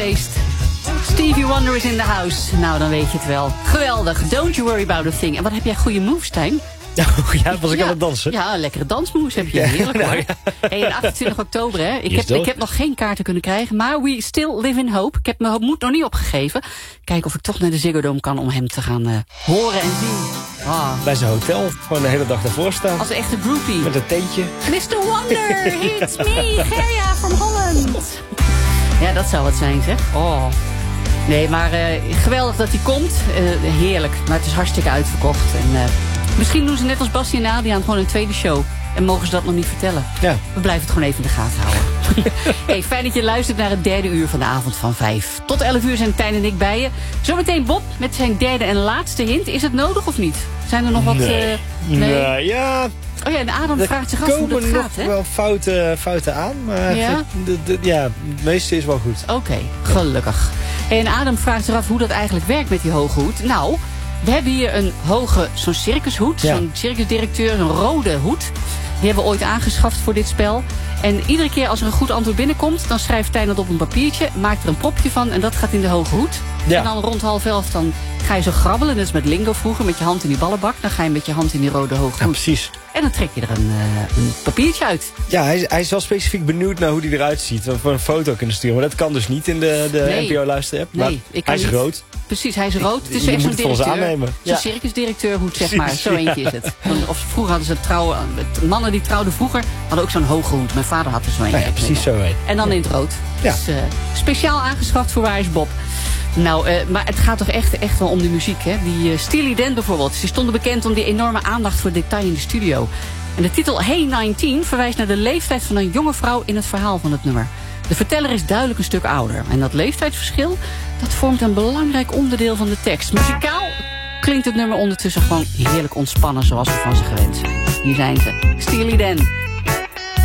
Stevie Wonder is in the house. Nou, dan weet je het wel. Geweldig. Don't you worry about a thing. En wat heb jij goede moves, Stijn? Ja, was ik aan het dansen? Ja, lekkere dansmoves heb je. Heerlijk hoor. Hey, en 28 oktober, hè. Ik heb nog geen kaarten kunnen krijgen. Maar we still live in hope. Ik heb mijn moed nog niet opgegeven. Kijken of ik toch naar de Ziggo Dome kan om hem te gaan horen en zien. Bij zijn hotel. Gewoon de hele dag daarvoor staan. Als een echte groupie. Met een tentje. Mr. Wonder, it's me, Gerja from Holland. Ja, dat zou het zijn, zeg. Oh. Nee, maar geweldig dat hij komt. Heerlijk. Maar het is hartstikke uitverkocht. En misschien doen ze net als Bassie en Adriaan gewoon een tweede show. En mogen ze dat nog niet vertellen. Ja. We blijven het gewoon even in de gaten houden. Hey, fijn dat je luistert naar het derde uur van de avond van 5. Tot 11 uur zijn Tijn en ik bij je. Zometeen Bob met zijn derde en laatste hint. Is het nodig of niet? Zijn er nog wat... Nee. Ja... Oh ja, en Adam vraagt zich af hoe dat gaat, hè? Er komen nog wel fouten aan, maar het meeste is wel goed. Oké, gelukkig. En Adam vraagt zich af hoe dat eigenlijk werkt met die hoge hoed. Nou, we hebben hier een zo'n circushoed, zo'n circusdirecteur, een rode hoed. Die hebben we ooit aangeschaft voor dit spel. En iedere keer als er een goed antwoord binnenkomt, dan schrijft Tijn dat op een papiertje, maakt er een propje van en dat gaat in de hoge hoed. Ja. En dan rond 10:30 dan ga je zo grabbelen, net als met lingo vroeger, met je hand in die ballenbak. Dan ga je met je hand in die rode hoge hoed. Ja, precies. En dan trek je er een papiertje uit. Ja, hij is wel specifiek benieuwd naar hoe hij eruit ziet. We een foto kunnen sturen. Maar dat kan dus niet in de NPO-luister-app. Nee, hij is rood. Precies, hij is rood. Het is echt zo'n directeur. Zo'n circusdirecteurhoed, zeg maar. Zo eentje is het. Of vroeger hadden ze mannen die trouwden vroeger, hadden ook zo'n hoge hoed. Mijn vader had er zo eentje. Ja, precies zo een. En dan in het rood. Ja. Dus speciaal aangeschaft voor Waar is Bob. Nou, maar het gaat toch echt wel om de muziek, hè? Die Steely Dan bijvoorbeeld. Ze stonden bekend om die enorme aandacht voor detail in de studio. En de titel Hey 19 verwijst naar de leeftijd van een jonge vrouw in het verhaal van het nummer. De verteller is duidelijk een stuk ouder. En dat leeftijdsverschil, dat vormt een belangrijk onderdeel van de tekst. Muzikaal klinkt het nummer ondertussen gewoon heerlijk ontspannen zoals we van ze gewend zijn. Hier zijn ze, Steely Dan.